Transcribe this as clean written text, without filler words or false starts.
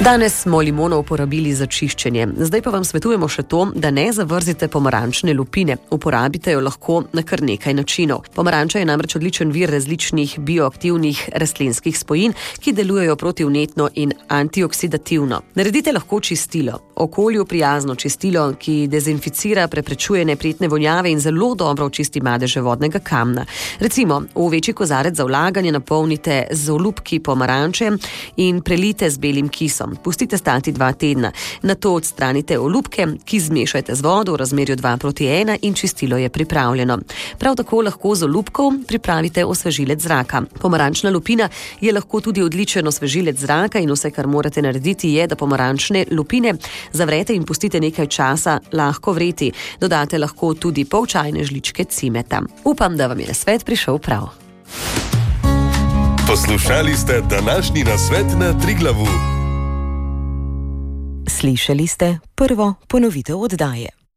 Danes smo limono uporabili za čiščenje. Zdaj pa vam svetujemo še to, da ne zavrzite pomarančne lupine. Uporabite jo lahko na kar nekaj načinov. Pomaranča je namreč odličen vir različnih bioaktivnih rastlinskih spojin, ki delujejo protivnetno in antioksidativno. Naredite lahko čistilo. Okolju prijazno čistilo, ki dezinficira, preprečuje neprijetne vonjave in zelo dobro očisti madeže vodnega kamna. Recimo, v večji kozarec za vlaganje napolnite z olupki pomaranče in prelijte z belim kisom. Pustite stati 2 tedna. Nato odstranite olupke, ki zmešajte z vodo v razmerju 2:1 in čistilo je pripravljeno. Prav tako lahko z olupkov pripravite osvežilec zraka. Pomarančna lupina je lahko tudi odličen osvežilec zraka in vse, kar morate narediti, je, da pomarančne lupine zavrete in pustite nekaj časa lahko vreti. Dodate lahko tudi pol čajne žličke cimeta. Upam, da vam je nasvet prišel prav. Poslušali ste današnji nasvet na Triglavu. Slišali ste prvo ponovitev oddaje.